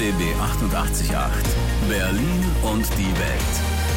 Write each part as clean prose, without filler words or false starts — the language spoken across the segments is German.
RBB 88.8. Berlin und die Welt.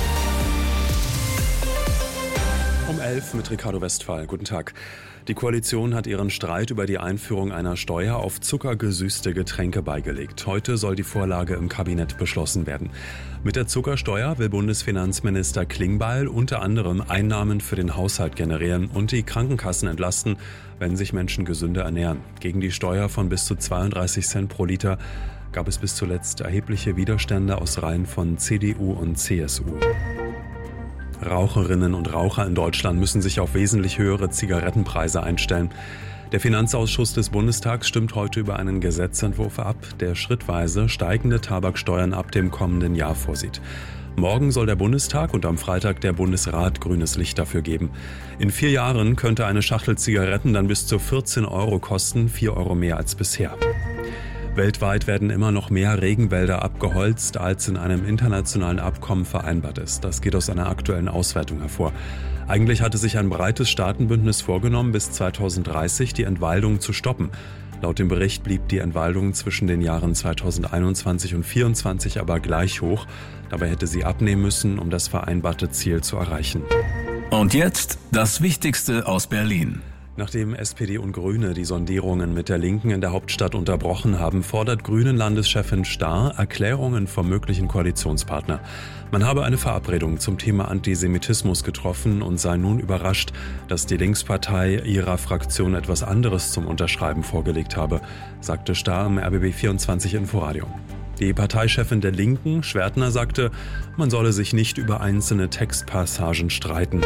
Um 11 mit Ricardo Westphal. Guten Tag. Die Koalition hat ihren Streit über die Einführung einer Steuer auf zuckergesüßte Getränke beigelegt. Heute soll die Vorlage im Kabinett beschlossen werden. Mit der Zuckersteuer will Bundesfinanzminister Klingbeil unter anderem Einnahmen für den Haushalt generieren und die Krankenkassen entlasten, wenn sich Menschen gesünder ernähren. Gegen die Steuer von bis zu 32 Cent pro Liter gab es bis zuletzt erhebliche Widerstände aus Reihen von CDU und CSU. Raucherinnen und Raucher in Deutschland müssen sich auf wesentlich höhere Zigarettenpreise einstellen. Der Finanzausschuss des Bundestags stimmt heute über einen Gesetzentwurf ab, der schrittweise steigende Tabaksteuern ab dem kommenden Jahr vorsieht. Morgen soll der Bundestag und am Freitag der Bundesrat grünes Licht dafür geben. In 4 Jahren könnte eine Schachtel Zigaretten dann bis zu 14 Euro kosten, 4 Euro mehr als bisher. Weltweit werden immer noch mehr Regenwälder abgeholzt, als in einem internationalen Abkommen vereinbart ist. Das geht aus einer aktuellen Auswertung hervor. Eigentlich hatte sich ein breites Staatenbündnis vorgenommen, bis 2030 die Entwaldung zu stoppen. Laut dem Bericht blieb die Entwaldung zwischen den Jahren 2021 und 2024 aber gleich hoch. Dabei hätte sie abnehmen müssen, um das vereinbarte Ziel zu erreichen. Und jetzt das Wichtigste aus Berlin. Nachdem SPD und Grüne die Sondierungen mit der Linken in der Hauptstadt unterbrochen haben, fordert Grünen-Landeschefin Starr Erklärungen vom möglichen Koalitionspartner. Man habe eine Verabredung zum Thema Antisemitismus getroffen und sei nun überrascht, dass die Linkspartei ihrer Fraktion etwas anderes zum Unterschreiben vorgelegt habe, sagte Starr im RBB 24 Inforadio. Die Parteichefin der Linken, Schwertner, sagte, man solle sich nicht über einzelne Textpassagen streiten.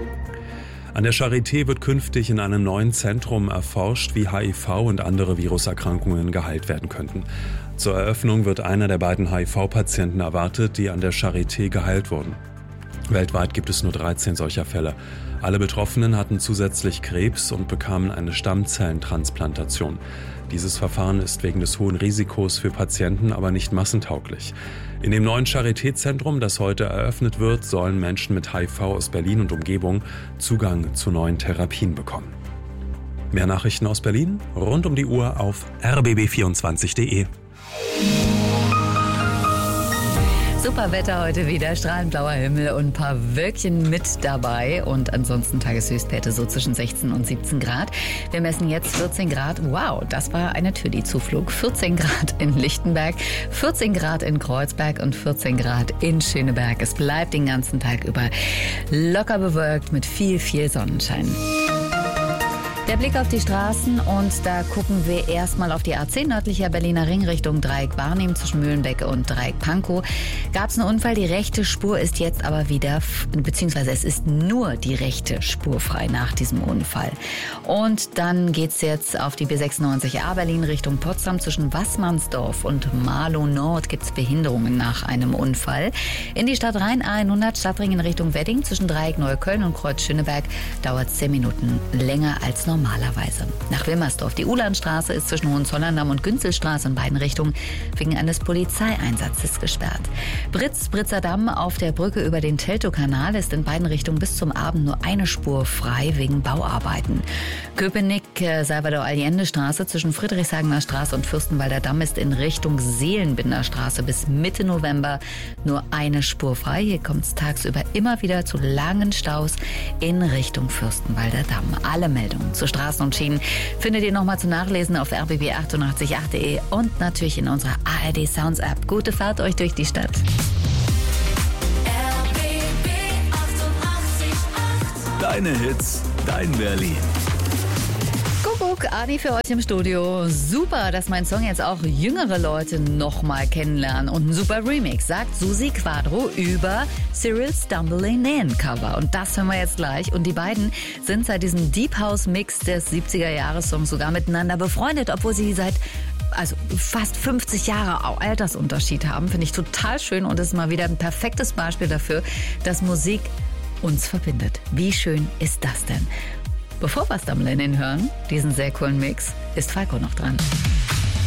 An der Charité wird künftig in einem neuen Zentrum erforscht, wie HIV und andere Viruserkrankungen geheilt werden könnten. Zur Eröffnung wird einer der beiden HIV-Patienten erwartet, die an der Charité geheilt wurden. Weltweit gibt es nur 13 solcher Fälle. Alle Betroffenen hatten zusätzlich Krebs und bekamen eine Stammzellentransplantation. Dieses Verfahren ist wegen des hohen Risikos für Patienten aber nicht massentauglich. In dem neuen Charité-Zentrum, das heute eröffnet wird, sollen Menschen mit HIV aus Berlin und Umgebung Zugang zu neuen Therapien bekommen. Mehr Nachrichten aus Berlin rund um die Uhr auf rbb24.de. Super Wetter heute wieder, strahlend blauer Himmel und ein paar Wölkchen mit dabei und ansonsten Tageshöchstwerte so zwischen 16 und 17 Grad. Wir messen jetzt 14 Grad. Wow, das war eine Tür, die zuflog. 14 Grad in Lichtenberg, 14 Grad in Kreuzberg und 14 Grad in Schöneberg. Es bleibt den ganzen Tag über locker bewölkt mit viel Sonnenschein. Der Blick auf die Straßen und da gucken wir erstmal auf die A10 nördlicher Berliner Ring Richtung Dreieck Barnim zwischen Mühlenbecke und Dreieck Pankow. Gab es einen Unfall, die rechte Spur ist jetzt aber wieder, beziehungsweise es ist nur die rechte Spur frei nach diesem Unfall. Und dann geht's jetzt auf die B96A Berlin Richtung Potsdam zwischen Wassmannsdorf und Marlow Nord gibt's Behinderungen nach einem Unfall. In die Stadt Rhein A100 Stadtring in Richtung Wedding zwischen Dreieck Neukölln und Kreuz Schöneberg dauert 10 Minuten länger als normalerweise. Nach Wilmersdorf. Die Ulandstraße ist zwischen Hohenzollern-Damm und Günzelstraße in beiden Richtungen wegen eines Polizeieinsatzes gesperrt. Britzer Damm auf der Brücke über den Teltowkanal ist in beiden Richtungen bis zum Abend nur eine Spur frei wegen Bauarbeiten. Köpenick-Salvador-Allende-Straße zwischen Friedrichshagener Straße und Fürstenwalder Damm ist in Richtung Seelenbinder Straße bis Mitte November nur eine Spur frei. Hier kommt es tagsüber immer wieder zu langen Staus in Richtung Fürstenwalder Damm. Alle Meldungen zu Straßen und Schienen findet ihr nochmal zum Nachlesen auf rbb888.de und natürlich in unserer ARD Sounds App. Gute Fahrt euch durch die Stadt. RBB 88.8. Deine Hits, dein Berlin. Kuckuck, Adi für euch im Studio. Super, dass mein Song jetzt auch jüngere Leute nochmal kennenlernen. Und ein super Remix, sagt Susi Quadro über Cyril Stumbling In Cover. Und das hören wir jetzt gleich. Und die beiden sind seit diesem Deep House Mix des 70er-Jahres-Songs sogar miteinander befreundet, obwohl sie seit fast 50 Jahre Altersunterschied haben. Finde ich total schön und es ist mal wieder ein perfektes Beispiel dafür, dass Musik uns verbindet. Wie schön ist das denn? Bevor wir Stumbling In hören, diesen sehr coolen Mix, ist Falco noch dran.